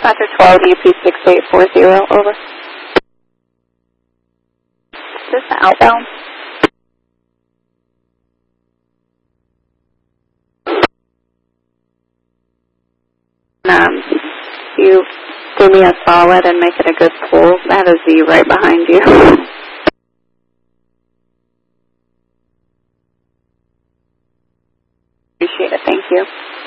Dr. 12, UP6840, over. Is this the outbound? You do me a solid and make it a good pull. That is Z right behind you. Appreciate it. Thank you.